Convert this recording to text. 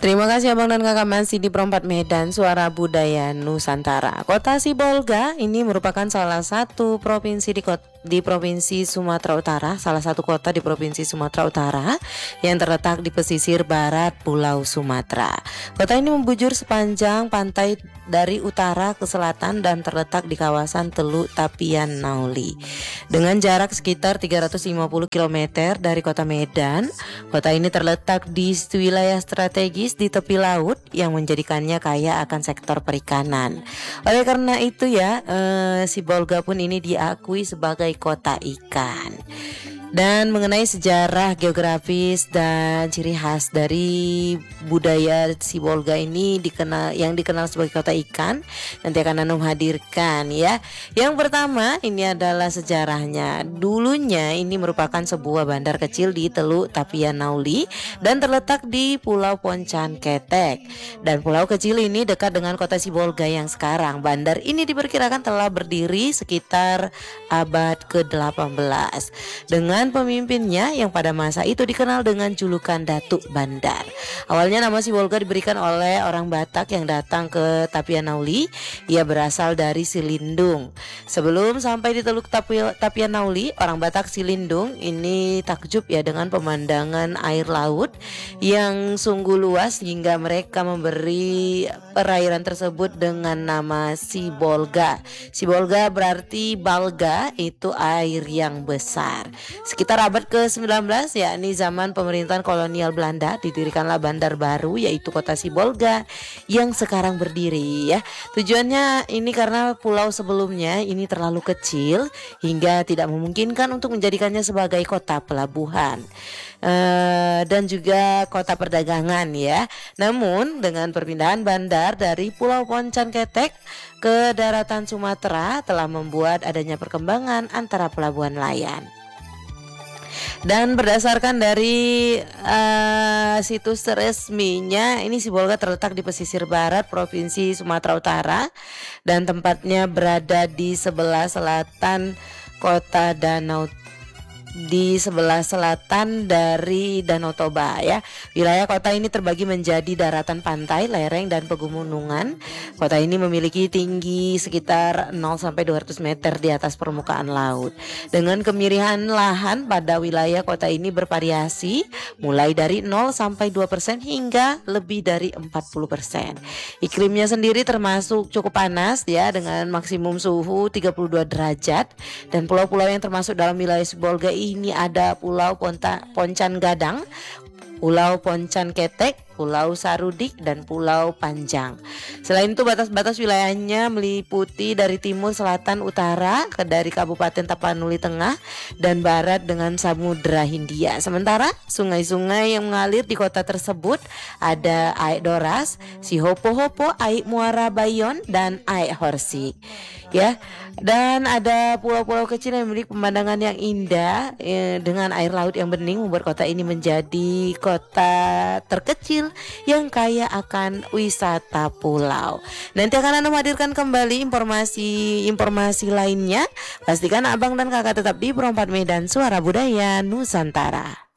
Terima kasih Abang dan Kakak masih di Perempat Medan, Suara Budaya Nusantara. Kota Sibolga ini merupakan salah satu provinsi di Provinsi Sumatera Utara, salah satu kota di Provinsi Sumatera Utara yang terletak di pesisir barat Pulau Sumatera. Kota ini membujur sepanjang pantai dari utara ke selatan dan terletak di kawasan Teluk Tapian Nauli. Dengan jarak sekitar 350 km dari kota Medan, kota ini terletak di wilayah strategis di tepi laut yang menjadikannya kaya akan sektor perikanan. Oleh karena itu ya, Sibolga pun ini diakui sebagai kota ikan. Dan mengenai sejarah, geografis dan ciri khas dari budaya Sibolga ini yang dikenal sebagai kota ikan, nanti akan Anum hadirkan ya. Yang pertama ini adalah sejarahnya. Dulunya ini merupakan sebuah bandar kecil di Teluk Tapian Nauli dan terletak di Pulau Poncan Ketek. Dan pulau kecil ini dekat dengan kota Sibolga yang sekarang. Bandar ini diperkirakan telah berdiri sekitar abad ke-18 dengan pemimpinnya yang pada masa itu dikenal dengan julukan Datuk Bandar. Awalnya nama Sibolga diberikan oleh orang Batak yang datang ke Tapian Nauli. Ia berasal dari Silindung. Sebelum sampai di Teluk Tapian Nauli, orang Batak Silindung ini takjub ya dengan pemandangan air laut yang sungguh luas hingga mereka memberi perairan tersebut dengan nama Sibolga. Sibolga berarti balga, itu air yang besar. Sekitar abad ke-19 yakni zaman pemerintahan kolonial Belanda, didirikanlah bandar baru yaitu kota Sibolga yang sekarang berdiri ya. Tujuannya ini karena pulau sebelumnya ini terlalu kecil hingga tidak memungkinkan untuk menjadikannya sebagai kota pelabuhan dan juga kota perdagangan ya. Namun dengan perpindahan bandar dari Pulau Poncan Ketek ke daratan Sumatera telah membuat adanya perkembangan antara pelabuhan nelayan. Dan berdasarkan dari situs resminya, ini Sibolga terletak di pesisir barat Provinsi Sumatera Utara dan tempatnya berada di sebelah selatan kota di sebelah selatan dari Danau Toba ya. Wilayah kota ini terbagi menjadi daratan pantai, lereng dan pegunungan. Kota ini memiliki tinggi sekitar 0 sampai 200 meter di atas permukaan laut. Dengan kemiringan lahan pada wilayah kota ini bervariasi mulai dari 0 sampai 2% hingga lebih dari 40%. Iklimnya sendiri termasuk cukup panas ya, dengan maksimum suhu 32 derajat, dan pulau-pulau yang termasuk dalam wilayah Sibolga ini ada Pulau Poncan Gadang, Pulau Poncan Ketek, Pulau Sarudik, dan Pulau Panjang. Selain itu batas-batas wilayahnya meliputi dari timur, selatan, utara dari Kabupaten Tapanuli Tengah dan barat dengan Samudra Hindia. Sementara sungai-sungai yang mengalir di kota tersebut ada Aek Doras, Sihopo-Hopo, Aek Muara Bayon, dan Aek Horsi. Ya, dan ada pulau-pulau kecil yang memiliki pemandangan yang indah dengan air laut yang bening, membuat kota ini menjadi kota terkecil yang kaya akan wisata pulau. Nanti akan Anda hadirkan kembali informasi lainnya. Pastikan Abang dan Kakak tetap di Perempat Medan, Suara Budaya Nusantara.